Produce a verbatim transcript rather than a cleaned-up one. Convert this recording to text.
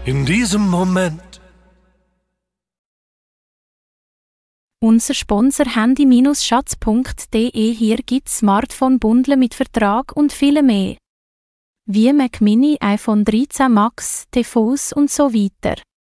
In diesem Moment. Unser Sponsor handy Schatz punkt de. Hier gibt's Smartphone-Bundle mit Vertrag und viel mehr. Wie Mac Mini, iPhone dreizehn Max, T V s und so weiter.